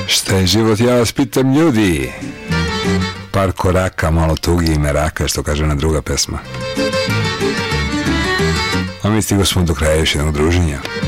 Šta je život, ja vas pitam, ljudi? Par koraka, malo tugi i meraka, što kaže na druga pesma. A mi stigo smo do kraja još jednog druženja.